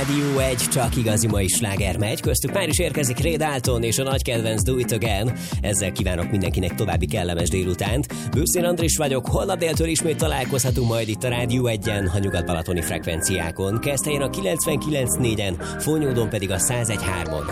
Rádió 1, csak igazi mai sláger megy. Köztük már is érkezik Ray Dalton és a nagy kedvenc Do It Again. Ezzel kívánok mindenkinek további kellemes délutánt. Bőszén Andris vagyok, holnap déltől ismét találkozhatunk majd itt a Rádió 1-en, a nyugat-balatoni frekvenciákon. Keszthelyen a 99.4-en, Fónyódon pedig a 101.3-on.